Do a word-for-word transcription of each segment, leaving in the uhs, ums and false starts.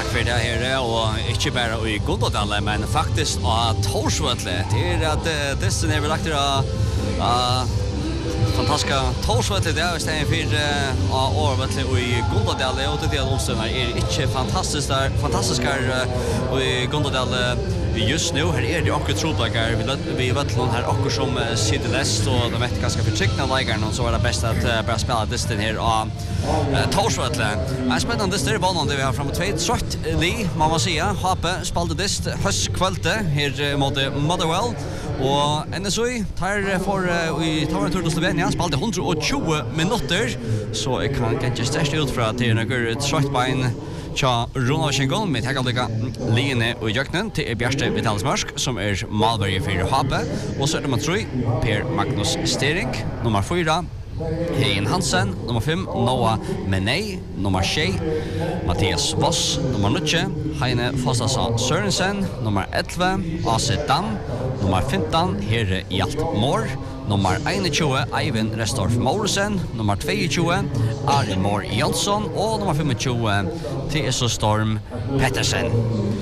för det här och inte bara i Gondadalle men faktiskt att Torsvötle till att det är väl lagt det fantastiska Torsvötle det är istället för Årvötle i Gondadalle och det är också är inte fantastiskt där fantastiska i Gondadalle just nu här är det också trotlagar vi vet någon här också som sitter läst och de vet ganska förtryckna lägarna och så var det bäst att bara spela distan här och Torsvötle. Jag spännande det är banan det vi har framåt två trött li man måste säga Hape spelade dist höstkvällte här mot Motherwell och N S O tar för i tar en tur till Slovenien spelade one hundred twenty minuter så jag kan kanske stärsta ut för att det är några trött bein Tja, Ronald Schengon med hekkaldiga Line og Jöknen til Bjørste Vitalsmarsk som er Malberg for Hape og så er det man tror Per Magnus Stering nummer fyra Hein Hansen nummer fem Noah Menei nummer six Mathias Voss nummer nine Heine Fossasa Sørensen nummer eleven Ase Dam nummer fifteen Herre Hjalt Mår nummer twenty-one Eivind Restorff Morrison nummer twenty-two Ari Mår Jansson og nummer twenty-five T S O Storm Pettersen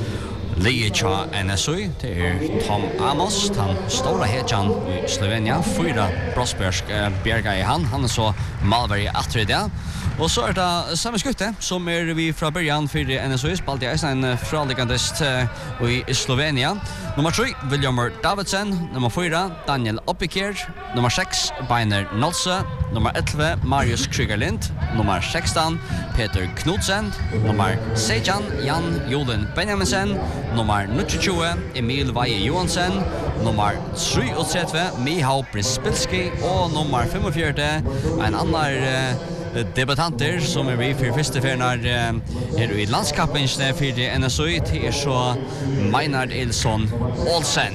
Lietja N S O til Tom Amos han stora hetjan i Slovenia fyra Brosbergsk Bjerga i han han er så Malberg attrede och så är det samma skutte som är vi från början för N S O spalt jag en fraliggandest i Slovenia nummer three William Davidsen nummer four Daniel Oppiker nummer six Beiner Nolse nummer eleven Marius Krügerlind nummer sixteen Peter Knudsen nummer seventeen Jan Jolen Benjaminsen nummer twenty-two Emil Vaje Johansen nummer thirty-three Mihal Prispilski og nummer forty-five en annan debutanter som är vi för första färnar här i landskapen för N S O till är så Maynard Elson Olsen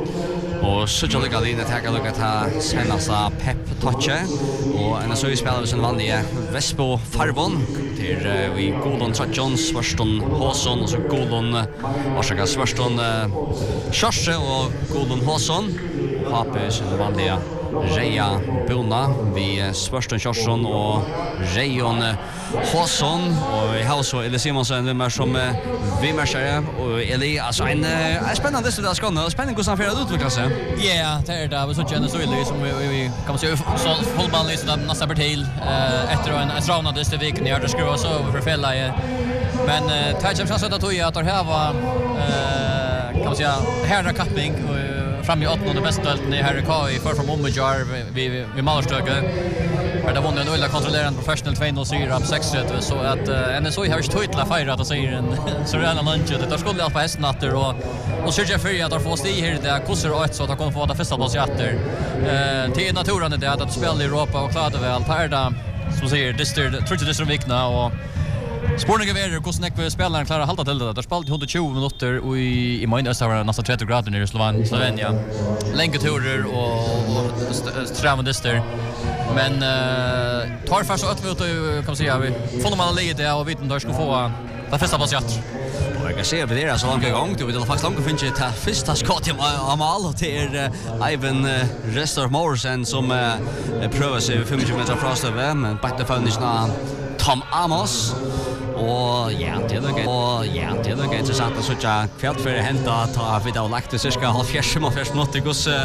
och så jag lägger in att jag look at ha senasta pep touch och N S O spelar vi som vanliga Vespo Farbon till vi Golden Trojans Svarston Håson och så Golden Orsaka Svarston Charse och Golden Håson Hape som vanliga Reja Bona vi Svarston Charson och Rejon Håson och vi har så Eli Simonsen vem är som vimmersare och Eli alltså en är spännande så det ska nå spännande hur han får utveckla sig. Ja, det är det var så känns så illa som vi kan man säga så fullball liksom nästa partil efter en strauna det veckan jag hade skruva så för fälla men touch up så att då att det här var kan man säga herra capping och fram i åttonde bästa i Harry K i för från Omejar vi vi Malastöke. För det vann en ölla kontrollerande professional två noll seger på sex så att N S O har ju titla firat att säga en så redan lunch det där skulle allt på hästen natter och och Sergio Ferry att få stiga här där kostar åt så att kan få det första plats åter. Eh till naturen det att spela i Europa och klara väl Perda som säger dister tror det är vikna och Sporningen över hur snäck spelaren klarar halta till det. Där spelade one hundred twenty minuter och i i minus var nästan thirty grader nere i Slovan Slovenia. Länge turer och och strävandister. Men uh, tar fast så att vi kan man säga vi får man lägga det och vet inte hur ska få det första passet. Och jag kan se vi det så långt igång du vill faktiskt långt finna det första skott i Amal till Ivan Restorff Morrison som prövar sig fifty meter från Stockholm men backar fönsterna Tom Amos och ja, det är det och ja, det är det intressant att så jag kväll för hända ta vid att lagt det cirka halv fjärde minuter